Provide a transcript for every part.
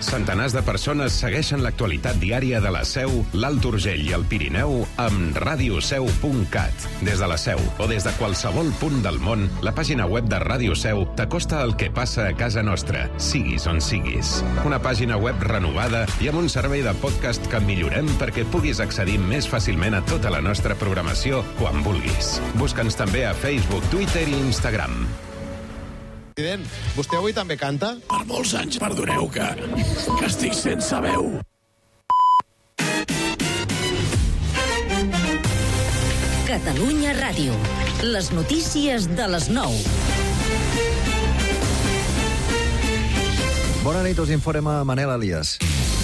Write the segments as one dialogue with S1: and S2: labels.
S1: Centenars de persones segueixen l'actualitat diària de la Seu, l'Alt Urgell i el Pirineu amb radioseu.cat. Des de la Seu o des de qualsevol punt del món, la pàgina web de Ràdio Seu t'acosta el que passa a casa nostra, siguis on siguis. Una pàgina web renovada i amb un servei de podcast que millorem perquè puguis accedir més fàcilment a tota la nostra programació quan vulguis. Busca'ns també a Facebook, Twitter i Instagram.
S2: President, vostè avui també canta?
S3: Per molts anys, perdoneu que estic sense veu.
S4: Catalunya Ràdio. Les notícies de les 9.
S5: Bona nit, us informa Manel Elias.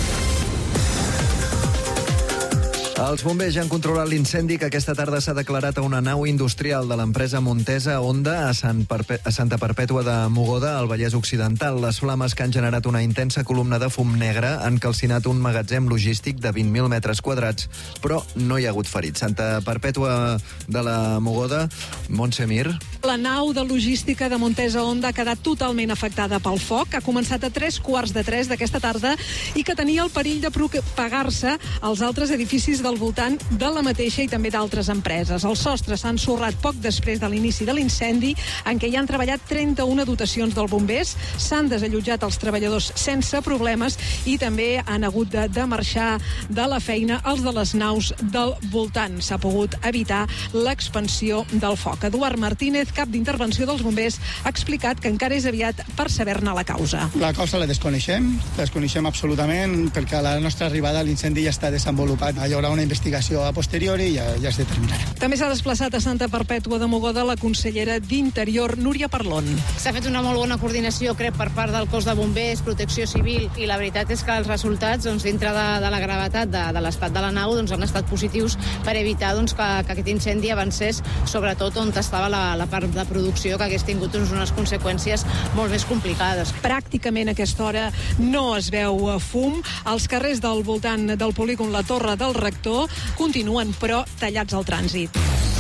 S5: Els bombers ja han controlat l'incendi que aquesta tarda s'ha declarat a una nau industrial de l'empresa Montesa Honda a Santa Perpètua de Mogoda, al Vallès Occidental. Les flames que han generat una intensa columna de fum negre han calcinat un magatzem logístic de 20.000 metres quadrats, però no hi ha hagut ferits. Santa Perpètua de la Mogoda, Montse Mir.
S6: La nau de logística de Montesa Honda ha quedat totalment afectada pel foc. Ha començat a 2:45 d'aquesta tarda i que tenia el perill de propagar-se als altres edificis del voltant de la mateixa i també d'altres empreses. Els sostres s'han ensorrat poc després de l'inici de l'incendi, en què hi han treballat 31 dotacions dels bombers. S'han desallotjat els treballadors sense problemes i també han hagut de marxar de la feina els de les naus del voltant. S'ha pogut evitar l'expansió del foc. Eduard Martínez, cap d'intervenció dels bombers, ha explicat que encara és aviat per saber-ne la causa.
S7: La causa la desconeixem absolutament, perquè a la nostra arribada l'incendi ja està desenvolupat. Hi haurà una investigació a posteriori i ja es determinarà.
S6: També s'ha desplaçat a Santa Perpètua de Mogoda la consellera d'Interior, Núria Parlon.
S8: S'ha fet una molt bona coordinació, crec, per part del cos de bombers, protecció civil, i la veritat és que els resultats, dintre de la gravetat de l'estat de la nau, han estat positius per evitar que aquest incendi avancés, sobretot on estava la part de producció, que hagués tingut unes conseqüències molt més complicades.
S6: Pràcticament a aquesta hora no es veu fum. Els carrers del voltant del polígon La Torre del Rector continuen, però, tallats al trànsit.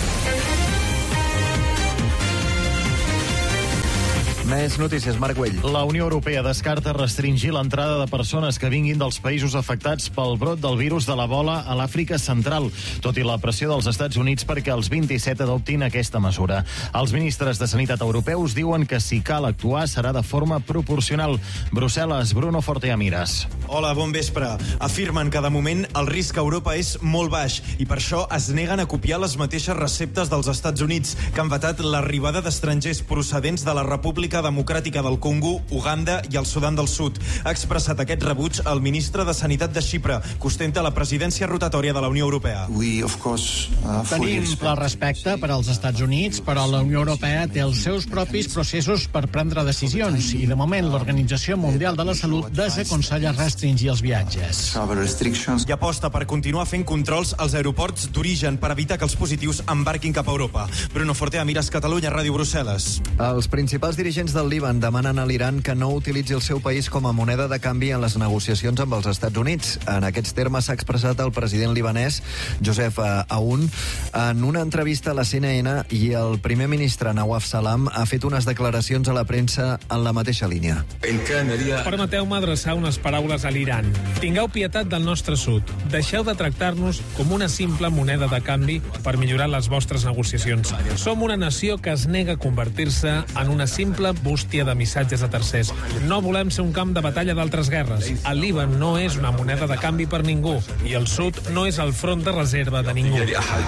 S5: Més notícies, Marc Güell.
S9: La Unió Europea descarta restringir l'entrada de persones que vinguin dels països afectats pel brot del virus de l'Ebola a l'Àfrica Central, tot i la pressió dels Estats Units perquè els 27 adoptin aquesta mesura. Els ministres de Sanitat europeus diuen que si cal actuar serà de forma proporcional. Brussel·les, Bruno Forteamiras.
S10: Hola, bon vespre. Afirmen que de moment el risc a Europa és molt baix i per això es neguen a copiar les mateixes receptes dels Estats Units, que han vetat l'arribada d'estrangers procedents de la República Democràtica del Congo, Uganda i el Sudan del Sud. Ha expressat aquest rebuig el ministre de Sanitat de Xipre, que ostenta la presidència rotatòria de la Unió Europea.
S11: Tenim ple respecte per als Estats Units, però la Unió Europea té els seus propis processos per prendre decisions i, de moment, l'Organització Mundial de la Salut desaconsella restringir els viatges.
S10: I aposta per continuar fent controls als aeroports d'origen per evitar que els positius embarquin cap a Europa. Bruno Forteamiras, Catalunya, Ràdio Brussel·les.
S5: Els principals dirigents del Líban demanen a l'Iran que no utilitzi el seu país com a moneda de canvi en les negociacions amb els Estats Units. En aquests termes s'ha expressat el president libanès, Joseph Aoun, en una entrevista a la CNN, i el primer ministre Nawaf Salam ha fet unes declaracions a la premsa en la mateixa línia.
S12: Permeteu-me adreçar unes paraules a l'Iran. Tingueu pietat del nostre sud. Deixeu de tractar-nos com una simple moneda de canvi per millorar les vostres negociacions. Som una nació que es nega a convertir-se en una simple bústia de missatges a tercers. No volem ser un camp de batalla d'altres guerres. El Líban no és una moneda de canvi per ningú i el sud no és el front de reserva de ningú.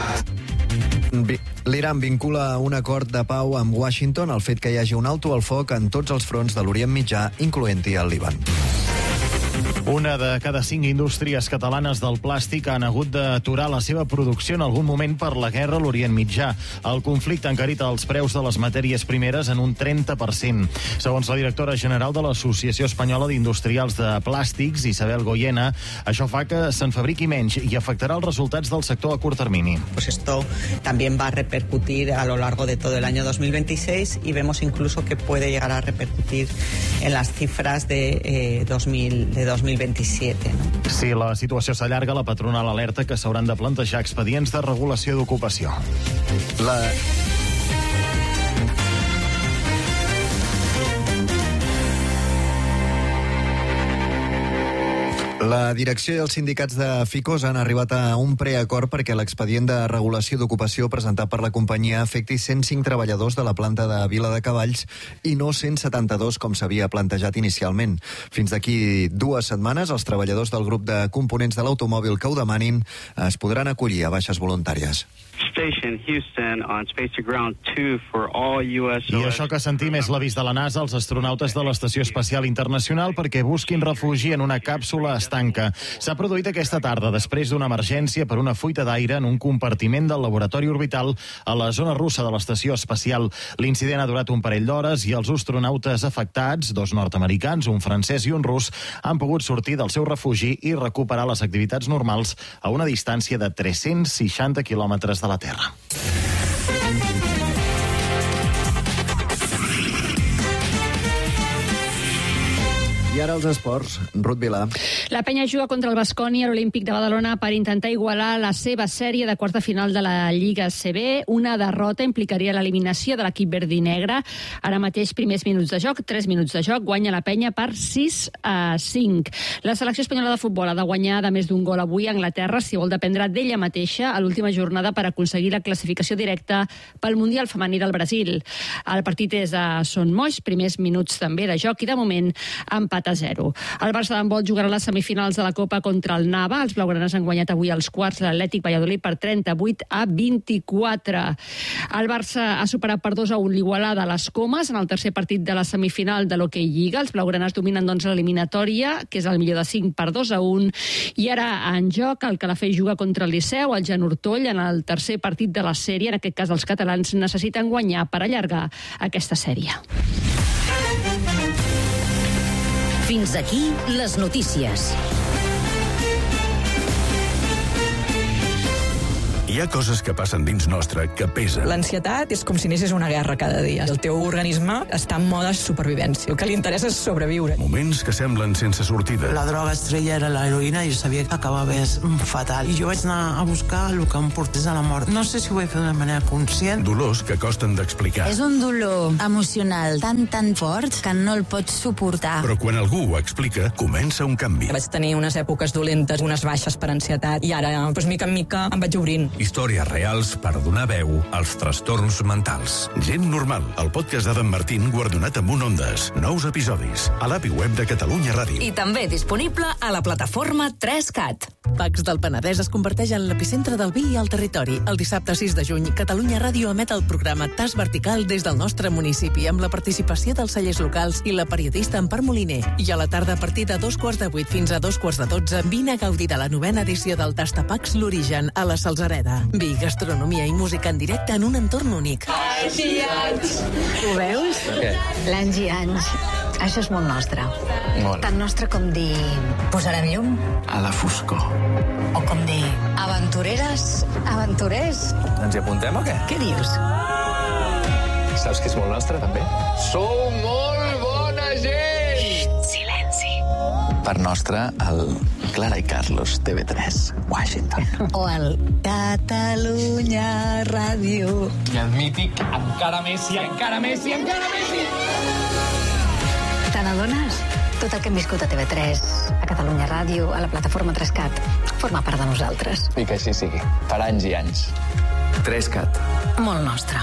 S5: L'Iran vincula un acord de pau amb Washington al fet que hi hagi un alto al foc en tots els fronts de l'Orient Mitjà, incloent-hi el Líban.
S9: Una de cada 5 indústries catalanes del plàstic han hagut d'aturar la seva producció en algun moment per la guerra a l'Orient Mitjà. El conflicte ha encarit els preus de les matèries primeres en un 30%. Segons la directora general de l'Associació Espanyola d'Industrials de Plàstics, Isabel Goyena, això fa que se'n fabriqui menys i afectarà els resultats del sector a curt termini.
S13: Pues esto también va a repercutir a lo largo de todo el año 2026 y vemos incluso que puede llegar a repercutir en las cifras de 2027. No?
S9: Si la situació s'allarga, la patronal alerta que s'hauran de plantejar expedients de regulació d'ocupació.
S5: La direcció i els sindicats de Ficos han arribat a un preacord perquè l'expedient de regulació d'ocupació presentat per la companyia afecti 105 treballadors de la planta de Vila de Cavalls i no 172 com s'havia plantejat inicialment. Fins d'aquí 2 setmanes, els treballadors del grup de components de l'automòbil que ho demanin es podran acollir a baixes voluntàries.
S14: Station Houston on Space to Ground 2 for all US.
S9: I això que sentim és l'avís de la NASA als astronautes de l'Estació Espacial Internacional perquè busquin refugi en una càpsula estanca. S'ha produït aquesta tarda després d'una emergència per una fuita d'aire en un compartiment del laboratori orbital a la zona russa de l'Estació Espacial. L'incident ha durat un parell d'hores i els astronautes afectats, 2 nord-americans, un francès i un rus, han pogut sortir del seu refugi i recuperar les activitats normals a una distància de 360 quilòmetres de la Terra.
S5: I ara els esports. Ruth Vilà.
S15: La penya juga contra el Baskonia a l'Olímpic de Badalona per intentar igualar la seva sèrie de quarts de final de la Lliga CB. Una derrota implicaria l'eliminació de l'equip verd i negre. Ara mateix, primers minuts de joc, 3 minuts de joc, guanya la penya per 6-5. La selecció espanyola de futbol ha de guanyar de més d'un gol avui a Anglaterra si vol dependre d'ella mateixa a l'última jornada per aconseguir la classificació directa pel Mundial femení del Brasil. El partit és a Son Moix, primers minuts també de joc i de moment empat a 0. El Barça d'handbol jugarà les semifinals de la Copa contra el Nava. Els blaugranes han guanyat avui els quarts l'Atlètic Valladolid per 38-24. El Barça ha superat per 2-1 l'Igualada a les Comes en el tercer partit de la semifinal de l'Hockey Lliga. Els blaugranes dominen doncs l'eliminatòria, que és el millor de 5 per 2-1. I ara en joc el Calafell juga contra el Liceu, el Jan Ortoll, en el tercer partit de la sèrie. En aquest cas els catalans necessiten guanyar per allargar aquesta sèrie.
S4: Fins aquí les notícies.
S3: Hi ha coses que passen dins nostre que pesen.
S16: L'ansietat és com si anessis a una guerra cada dia. El teu organisme està en mode supervivència. El que li interessa és sobreviure.
S3: Moments que semblen sense sortida.
S17: La droga estrella era l'heroïna i jo sabia que acabava fatal. I jo vaig anar a buscar el que em portés a la mort. No sé si ho vaig fer d'una manera conscient.
S3: Dolors que costen d'explicar.
S18: És un dolor emocional tan fort que no el pots suportar.
S3: Però quan algú ho explica, comença un canvi.
S16: Vaig tenir unes èpoques dolentes, unes baixes per ansietat, i ara, mica en mica, em vaig obrint.
S3: Històries reals per donar veu als trastorns mentals. Gent normal, el podcast d'Adam Martín guardonat amb un Ondes. Nous episodis a l'app i web de Catalunya Ràdio.
S4: I també disponible a la plataforma 3CAT.
S19: Pacs del Penedès es converteix en l'epicentre del vi al territori. El dissabte 6 de juny, Catalunya Ràdio emet el programa Tas Vertical des del nostre municipi amb la participació dels cellers locals i la periodista Empar Moliner. I a la tarda, a partir de 2:15 fins a 2:12, vine a gaudir de la 9ª edició del Tastapacs L'Origen a la Salzareda. Vi, gastronomia i música en directe en un entorn únic.
S20: Anys i anys! Ho veus?
S21: Què?
S20: L'anys i anys. Això és molt nostre.
S21: Molt.
S20: Tan nostre com dir posarem llum.
S21: A la foscor.
S20: O com dir aventureres, aventurers.
S21: Ens hi apuntem o què?
S20: Què dius?
S21: Saps que és molt nostre, també? Sou molt bona gent!
S20: Silenci.
S21: Per nostre, el Clara i Carlos, TV3, Washington.
S20: O el Catalunya Ràdio.
S21: I el mític Encara Messi, encara Messi, encara Messi!
S20: Te n'adones? Tot el que hem viscut a TV3, a Catalunya Ràdio, a la plataforma 3CAT, forma part de nosaltres.
S21: I que així sigui, per anys i anys. 3CAT.
S20: Molt nostre.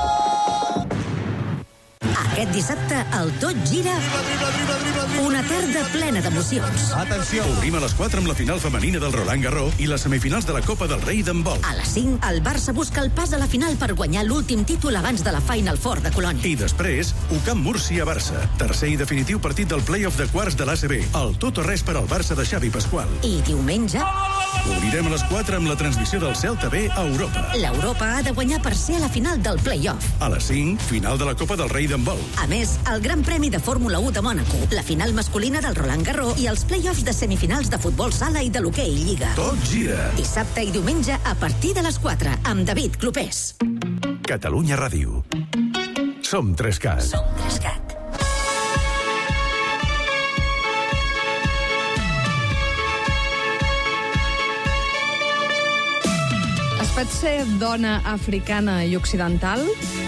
S4: Aquest dissabte, el Tot Gira, una tarda plena d'emocions.
S3: Atenció! Obrim a les 4 amb la final femenina del Roland Garros i les semifinals de la Copa del Rei d'handbol.
S4: A les 5, el Barça busca el pas a la final per guanyar l'últim títol abans de la Final Four de Colònia.
S3: I després, UCAM Múrcia-Barça. Tercer i definitiu partit del play-off de quarts de l'ACB. El tot o res per al Barça de Xavi Pasqual.
S4: I diumenge...
S3: Obrirem a les 4 amb la transmissió del Celta B a Europa.
S4: L'Europa ha de guanyar per ser a la final del play-off.
S3: A les 5, final de la Copa del Rei d'handbol.
S4: A més, el Gran Premi de Fórmula 1 de Mònaco, la final masculina del Roland Garros i els play-offs de semifinals de futbol sala i de l'hoquei Lliga.
S3: Tot gira.
S4: Dissabte i diumenge a partir de les 4 amb David Clopés.
S3: Catalunya Ràdio. Som 3CAT.
S4: Som 3CAT.
S22: Es pot ser dona africana i occidental